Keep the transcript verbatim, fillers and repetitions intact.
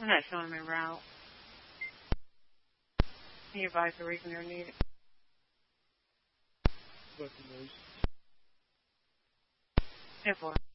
I'm not showing my route. Can you advise the reason they're needed? ten four.